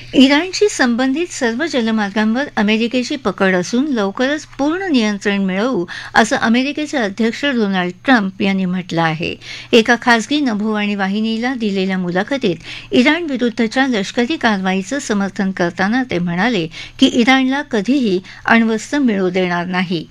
इराणशी संबंधित सर्व जलमार्गांवर अमेरिकेची पकड असून लवकरच पूर्ण नियंत्रण मिळवू असं अमेरिकेचे अध्यक्ष डोनाल्ड ट्रम्प यांनी म्हटलं आहे. एका खासगी नभोवाणी वाहिनीला दिलेल्या मुलाखतीत इराणविरुद्धच्या लष्करी कारवाईचं समर्थन करताना ते म्हणाले की इराणला कधीही अण्वस्त्र मिळू देणार नाही.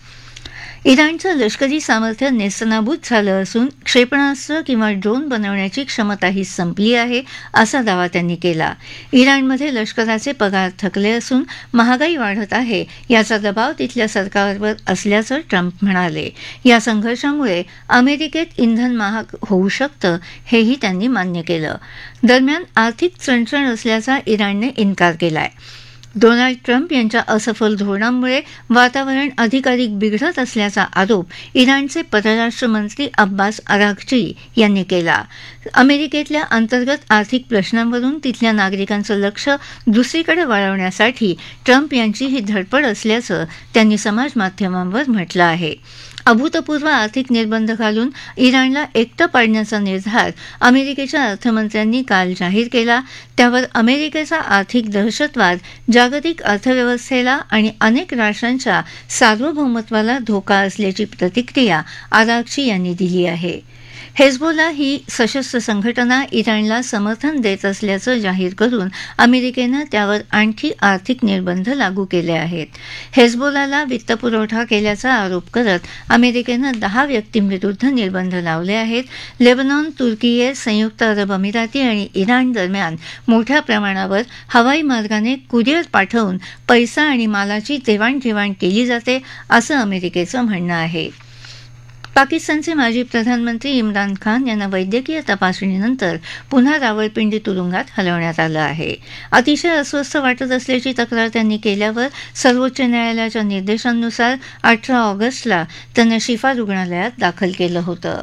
इराणचं लष्करी सामर्थ्य नेस्तनाबूत झालं असून क्षेपणास्त्र किंवा ड्रोन बनवण्याची क्षमताही संपली आहे असा दावा त्यांनी केला. इराणमध्ये लष्कराचे पगार थकले असून महागाई वाढत आहे याचा दबाव तिथल्या सरकारवर असल्याचं ट्रम्प म्हणाले. या संघर्षामुळे अमेरिकेत इंधन महाग होऊ शकतं हेही त्यांनी मान्य केलं. दरम्यान आर्थिक चणचण असल्याचा इराणने इन्कार केलाय. डोनाल्ड ट्रम्प यांच्या असफल धोरणामुळे वातावरण अधिकाधिक बिघडत असल्याचा आरोप इराणचे परराष्ट्र मंत्री अब्बास अराघची यांनी केला. अमेरिकेतल्या अंतर्गत आर्थिक प्रश्नांवरून तिथल्या नागरिकांचं लक्ष दुसरीकडे वळवण्यासाठी ट्रम्प यांची ही धडपड असल्याचं त्यांनी समाजमाध्यमांवर म्हटलं आहे. अभूतपूर्व आर्थिक निर्बंध घालून इराणला एकटं पाडण्याचा निर्धार अमेरिकेच्या अर्थमंत्र्यांनी काल जाहीर केला. त्यावर अमेरिकेचा आर्थिक दहशतवाद जागतिक अर्थव्यवस्थेला आणि अनेक राष्ट्रांच्या सार्वभौमत्वाला धोका असल्याची प्रतिक्रिया आराघची यांनी दिली आहे. हेझबोला ही सशस्त्र संघटना इराणला समर्थन देत असल्याचं जाहीर करून अमेरिकेनं त्यावर आणखी आर्थिक निर्बंध लागू केले आहेत. हेझबोलाला वित्तपुरवठा केल्याचा आरोप करत अमेरिकेनं 10 व्यक्तींविरुद्ध निर्बंध लावले आहेत. लेबनॉन, तुर्की, संयुक्त अरब अमिराती आणि इराण दरम्यान मोठ्या प्रमाणावर हवाई मार्गाने कुरिअर पाठवून पैसा आणि मालाची देवाणघेवाण केली जाते असं अमेरिकेचं म्हणणं आहे. पाकिस्तानचे माजी प्रधानमंत्री इम्रान खान यांना वैद्यकीय तपासणीनंतर पुन्हा रावळपिंडी तुरुंगात हलवण्यात आलं आहे. अतिशय अस्वस्थ वाटत असल्याची तक्रार त्यांनी केल्यावर सर्वोच्च न्यायालयाच्या निर्देशांनुसार 18 ऑगस्टला त्यांना शिफा रुग्णालयात दाखल केलं होतं.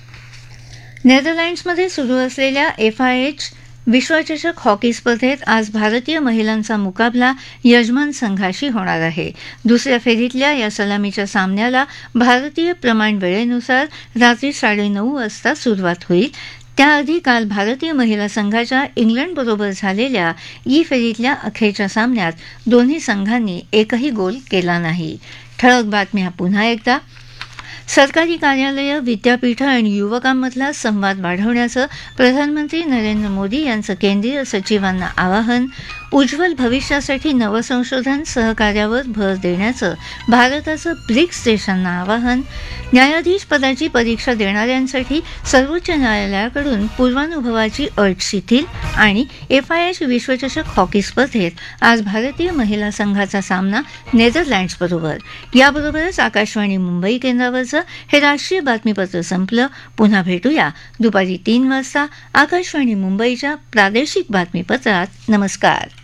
नेदरलँड्समध्ये सुरू असलेल्या FIH विश्वचषक हॉकी स्पर्धेत आज भारतीय महिलांचा मुकाबला यजमान संघाशी होणार आहे. दुसऱ्या फेरीतल्या या सलामीच्या सामन्याला भारतीय प्रमाण वेळेनुसार रात्री 9:30 वाजता सुरुवात होईल. त्याआधी काल भारतीय महिला संघाच्या इंग्लंडबरोबर झालेल्या फेरीतल्या अखेरच्या सामन्यात दोन्ही संघांनी एकही गोल केला नाही. ठळक बातम्या पुन्हा एकदा. सरकारी कार्यालयं, विद्यापीठं आणि युवकांमधला संवाद वाढवण्याचं प्रधानमंत्री नरेंद्र मोदी यांचं केंद्रीय सचिवांना आवाहन. उज्ज्वल भविष्यासाठी नवसंशोधन सहकार्यावर भर देण्याचं भारताचं ब्रिक्स देशांना आवाहन. न्यायाधीश पदाची परीक्षा देणाऱ्यांसाठी सर्वोच्च न्यायालयाकडून पूर्वानुभवाची अट शिथिल. आणि FIH विश्वचषक हॉकी स्पर्धेत आज भारतीय महिला संघाचा सामना नेदरलँड्सबरोबर. याबरोबरच आकाशवाणी मुंबई केंद्रावरचं हे राष्ट्रीय बातमीपत्र संपलं. पुन्हा भेटूया दुपारी 3 वाजता आकाशवाणी मुंबईच्या प्रादेशिक बातमीपत्रात. नमस्कार.